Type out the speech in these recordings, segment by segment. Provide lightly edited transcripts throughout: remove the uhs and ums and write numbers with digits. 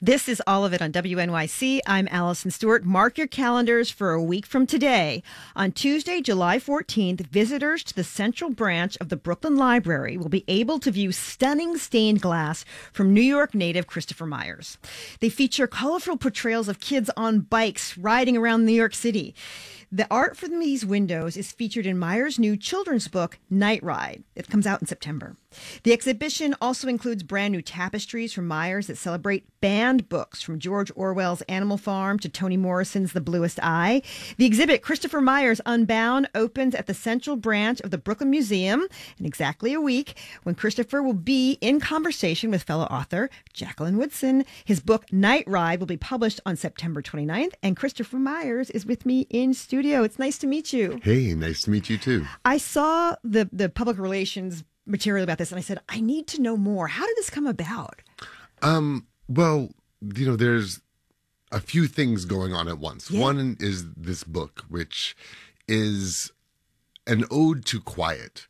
This is All of It on WNYC. I'm Allison Stewart. Mark your calendars for a week from today. On Tuesday, July 14th, visitors to the Central Branch of the Brooklyn Library will be able to view stunning stained glass from New York native Christopher Myers. They feature colorful portrayals of kids on bikes riding around New York City. The art from these windows is featured in Myers' new children's book, Night Ride. It comes out in September. The exhibition also includes brand new tapestries from Myers that celebrate banned books, from George Orwell's Animal Farm to Toni Morrison's The Bluest Eye. The exhibit, Christopher Myers Unbound, opens at the Central Branch of the Brooklyn Museum in exactly a week, when Christopher will be in conversation with fellow author Jacqueline Woodson. His book, Night Ride, will be published on September 29th, and Christopher Myers is with me in studio. It's nice to meet you. Hey, nice to meet you too. I saw the public relations material about this, and I said, I need to know more. How did this come about? Well, there's a few things going on at once. Yeah. One is this book, which is an ode to quiet.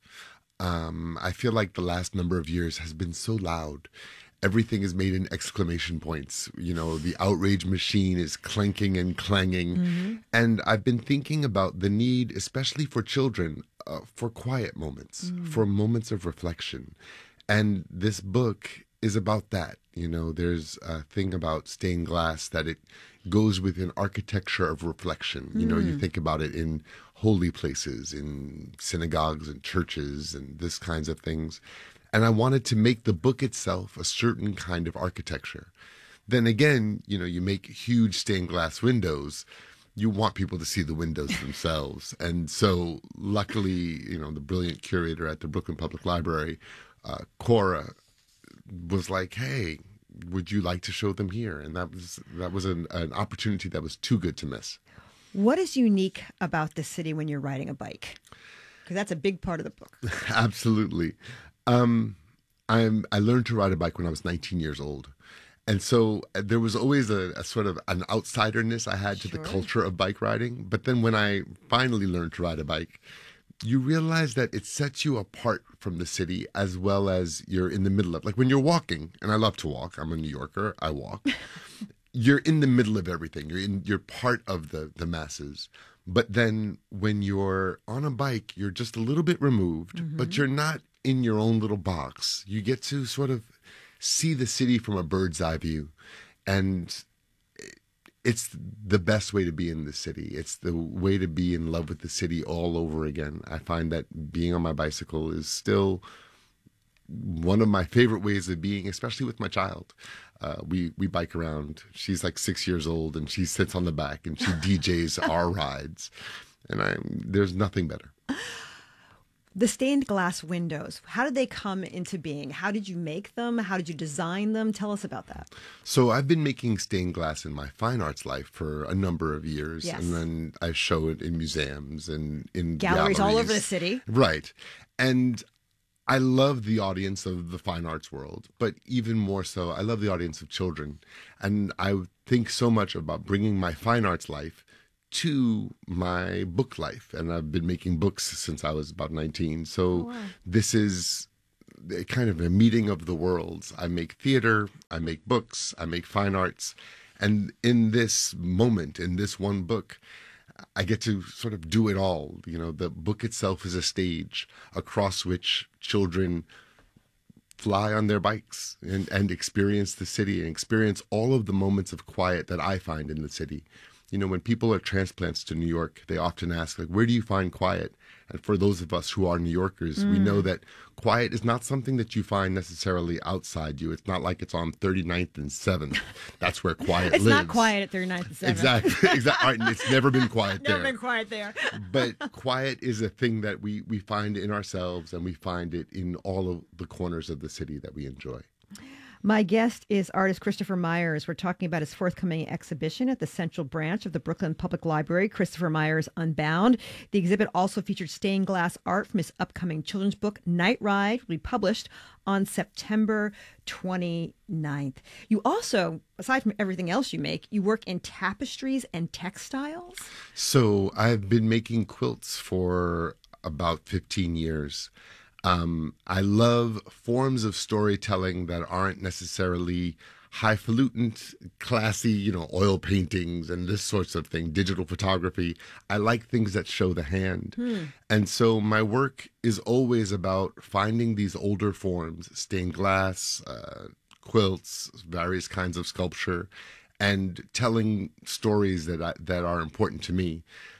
I feel like the last number of years has been so loud. Everything is made in exclamation points. The outrage machine is clanking and clanging. Mm-hmm. And I've been thinking about the need, especially for children, for quiet moments, for moments of reflection. And this book is about that. There's a thing about stained glass that it goes with an architecture of reflection. You think about it in holy places, in synagogues and churches and this kinds of things. And I wanted to make the book itself a certain kind of architecture. Then again, you make huge stained glass windows. You want people to see the windows themselves. And so luckily, the brilliant curator at the Brooklyn Public Library, Cora, was like, hey, would you like to show them here? And that was an opportunity that was too good to miss. What is unique about the city when you're riding a bike? Because that's a big part of the book. Absolutely. I learned to ride a bike when I was 19 years old. And so there was always a sort of an outsiderness I had to the culture of bike riding. But then when I finally learned to ride a bike, you realize that it sets you apart from the city, as well as you're in the middle of, like when you're walking, and I love to walk. I'm a New Yorker. I walk. You're in the middle of everything. You're part of the masses. But then when you're on a bike, you're just a little bit removed, but you're not in your own little box. You get to sort of see the city from a bird's eye view. And it's the best way to be in the city. It's the way to be in love with the city all over again. I find that being on my bicycle is still one of my favorite ways of being, especially with my child. We bike around. She's like 6 years old, and she sits on the back and she DJs our rides. And there's nothing better. The stained glass windows, how did they come into being? How did you make them? How did you design them? Tell us about that. So I've been making stained glass in my fine arts life for a number of years. Yes. And then I show it in museums and in galleries all over the city. Right. And I love the audience of the fine arts world, but even more so, I love the audience of children. And I think so much about bringing my fine arts life to my book life. And I've been making books since I was about 19. So This is kind of a meeting of the worlds. I make theater, I make books, I make fine arts. And in this moment, in this one book, I get to sort of do it all. The book itself is a stage across which children fly on their bikes and experience the city and experience all of the moments of quiet that I find in the city. When people are transplants to New York, they often ask, like, where do you find quiet? And for those of us who are New Yorkers, we know that quiet is not something that you find necessarily outside you. It's not like it's on 39th and 7th. That's where quiet lives. It's not quiet at 39th and 7th. Exactly. All right, it's never been quiet there. Never been quiet there. But quiet is a thing that we find in ourselves, and we find it in all of the corners of the city that we enjoy. My guest is artist Christopher Myers. We're talking about his forthcoming exhibition at the Central Branch of the Brooklyn Public Library, Christopher Myers Unbound. The exhibit also featured stained glass art from his upcoming children's book, Night Ride, will be published on September 29th. You also, aside from everything else you make, you work in tapestries and textiles? So I've been making quilts for about 15 years. I love forms of storytelling that aren't necessarily highfalutin, classy, oil paintings and this sorts of thing, digital photography. I like things that show the hand. And so my work is always about finding these older forms, stained glass, quilts, various kinds of sculpture, and telling stories that are important to me.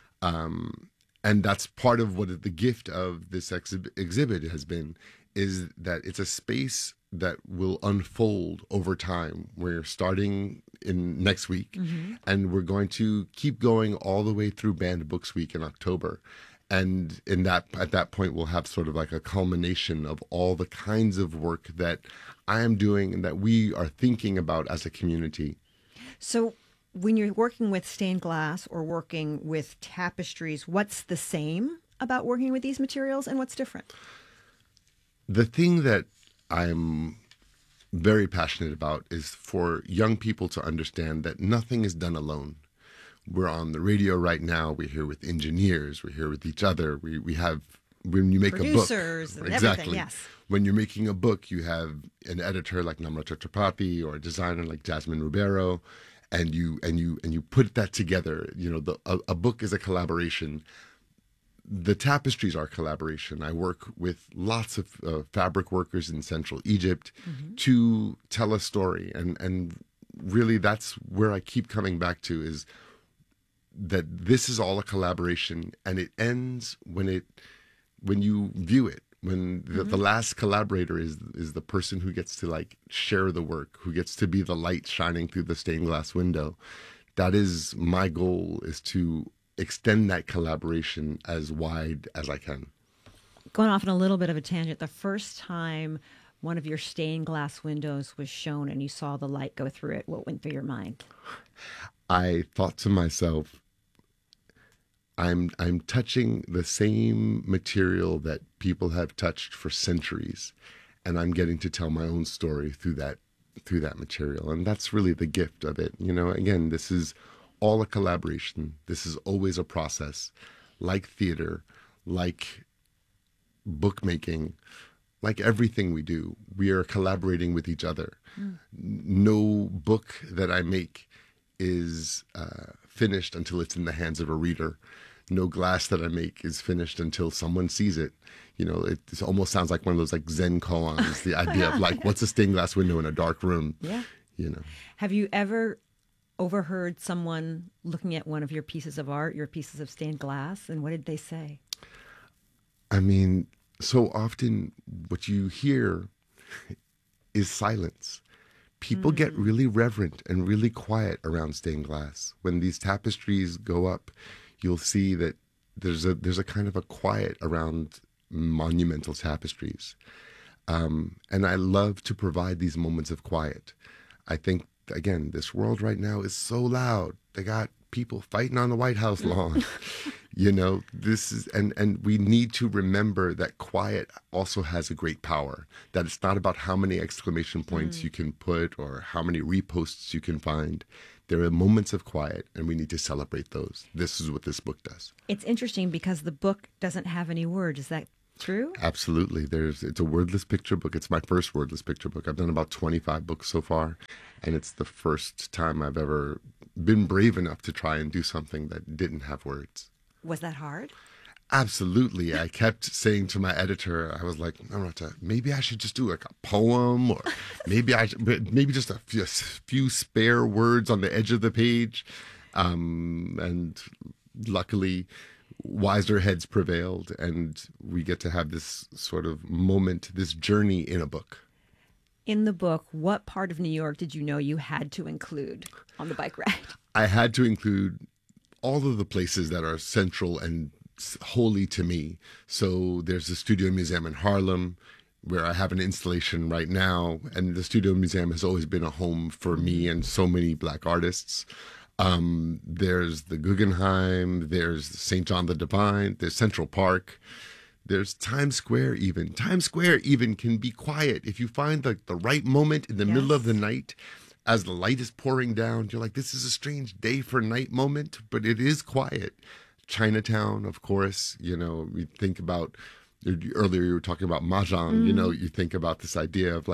And that's part of what the gift of this exhibit has been, is that it's a space that will unfold over time. We're starting in next week, and we're going to keep going all the way through Banned Books Week in October. And at that point, we'll have sort of like a culmination of all the kinds of work that I am doing and that we are thinking about as a community. So when you're working with stained glass or working with tapestries, what's the same about working with these materials and what's different? The thing that I'm very passionate about is for young people to understand that nothing is done alone. We're on the radio right now. We're here with engineers. We're here with each other. We have, when you make producers a book, and exactly. Everything, yes. When you're making a book, you have an editor like Namrata Tripathi or a designer like Jasmine Ribeiro, and you put that together. A book is a collaboration. The tapestries are collaboration. I work with lots of fabric workers in Central Egypt to tell a story, and really that's where I keep coming back to, is that this is all a collaboration, and it ends when you view it. When the last collaborator is the person who gets to share the work, who gets to be the light shining through the stained glass window. That is my goal, is to extend that collaboration as wide as I can. Going off on a little bit of a tangent, the first time one of your stained glass windows was shown and you saw the light go through it, what went through your mind? I thought to myself, I'm touching the same material that people have touched for centuries, and I'm getting to tell my own story through that material. And that's really the gift of it. Again, this is all a collaboration. This is always a process, like theater, like bookmaking, like everything we do. We are collaborating with each other. No book that I make is finished until it's in the hands of a reader. No glass that I make is finished until someone sees it. It almost sounds like one of those Zen koans, the idea of what's a stained glass window in a dark room? Yeah. Have you ever overheard someone looking at one of your pieces of art, your pieces of stained glass, and what did they say? I mean, so often what you hear is silence. People get really reverent and really quiet around stained glass. When these tapestries go up, you'll see that there's a kind of a quiet around monumental tapestries. And I love to provide these moments of quiet. I think, again, this world right now is so loud. They got people fighting on the White House lawn. This is, and we need to remember that quiet also has a great power, that it's not about how many exclamation points you can put or how many reposts you can find. There are moments of quiet, and we need to celebrate those. This is what this book does. It's interesting because the book doesn't have any words. Is that true? Absolutely. It's a wordless picture book. It's my first wordless picture book. I've done about 25 books so far, and it's the first time I've ever been brave enough to try and do something that didn't have words. Was that hard? Absolutely. I kept saying to my editor, I was like, maybe I should just do a poem, or maybe just a few spare words on the edge of the page. And luckily, wiser heads prevailed, and we get to have this sort of moment, this journey in a book. In the book, what part of New York did you know you had to include on the bike ride? I had to include all of the places that are central and holy to me. So there's the Studio Museum in Harlem, where I have an installation right now, and the Studio Museum has always been a home for me and so many Black artists. There's the Guggenheim, there's St. John the Divine, there's Central Park, there's Times Square even. Times Square even can be quiet. If you find the right moment in the middle of the night, as the light is pouring down, you're like, this is a strange day for night moment, but it is quiet. Chinatown, of course, we think about, earlier you were talking about Mahjong, you think about this idea of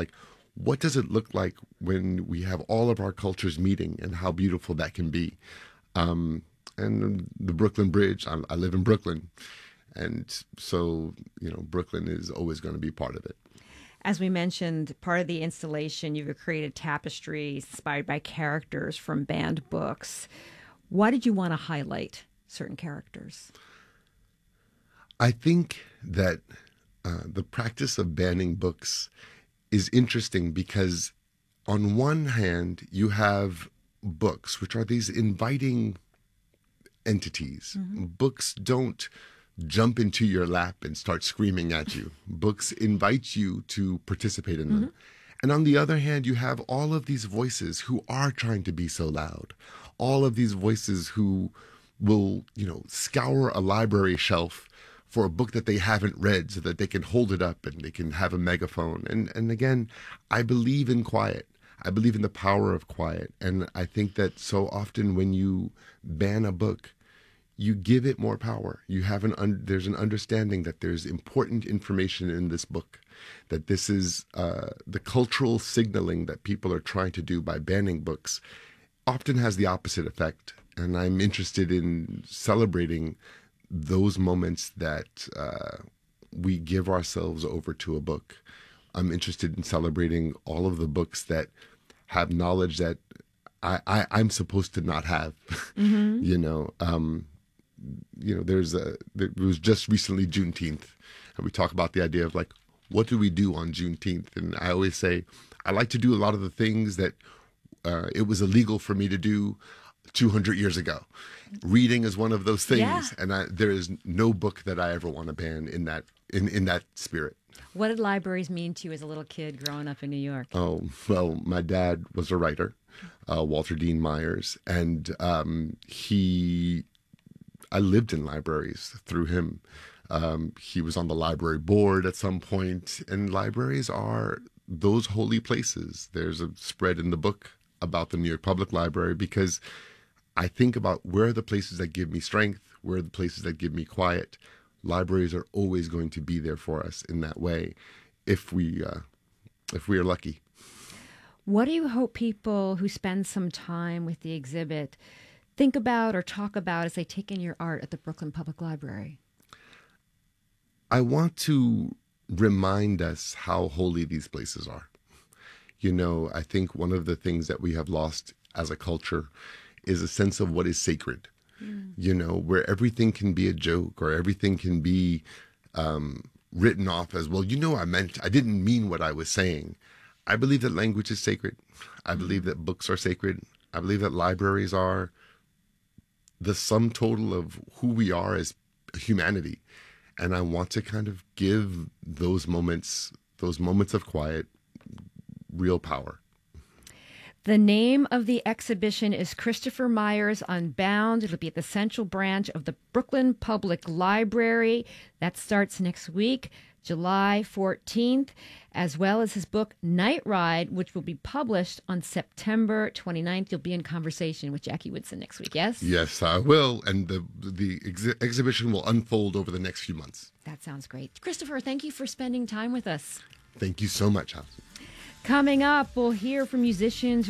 what does it look like when we have all of our cultures meeting, and how beautiful that can be. And the Brooklyn Bridge, I live in Brooklyn. And so, Brooklyn is always going to be part of it. As we mentioned, part of the installation, you've created tapestries inspired by characters from banned books. Why did you want to highlight certain characters? I think that the practice of banning books is interesting because on one hand, you have books, which are these inviting entities. Mm-hmm. Books don't jump into your lap and start screaming at you. Books invite you to participate in them. Mm-hmm. And on the other hand, you have all of these voices who are trying to be so loud. All of these voices who will, scour a library shelf for a book that they haven't read so that they can hold it up and they can have a megaphone. And again, I believe in quiet. I believe in the power of quiet. And I think that so often when you ban a book, you give it more power. You have there's an understanding that there's important information in this book, that this is the cultural signaling that people are trying to do by banning books often has the opposite effect. And I'm interested in celebrating those moments that we give ourselves over to a book. I'm interested in celebrating all of the books that have knowledge that I'm supposed to not have. Mm-hmm. It was just recently Juneteenth, and we talk about the idea of like, what do we do on Juneteenth? And I always say, I like to do a lot of the things that it was illegal for me to do 200 years ago. Reading is one of those things, yeah. And there is no book that I ever want to ban in that spirit. What did libraries mean to you as a little kid growing up in New York? Oh, well, my dad was a writer, Walter Dean Myers, and I lived in libraries through him. He was on the library board at some point, and libraries are those holy places. There's a spread in the book about the New York Public Library because I think about where are the places that give me strength, where are the places that give me quiet. Libraries are always going to be there for us in that way if we are lucky. What do you hope people who spend some time with the exhibit think about or talk about as they take in your art at the Brooklyn Public Library? I want to remind us how holy these places are. I think one of the things that we have lost as a culture is a sense of what is sacred. Where everything can be a joke or everything can be written off as, well, I didn't mean what I was saying. I believe that language is sacred. I believe that books are sacred. I believe that libraries are the sum total of who we are as humanity. And I want to kind of give those moments of quiet, real power. The name of the exhibition is Christopher Myers Unbound. It'll be at the Central Branch of the Brooklyn Public Library. That starts next week, July 14th, as well as his book, Night Ride, which will be published on September 29th. You'll be in conversation with Jackie Woodson next week, yes? Yes, I will. And the exhibition will unfold over the next few months. That sounds great. Christopher, thank you for spending time with us. Thank you so much, Alison. Coming up, we'll hear from musicians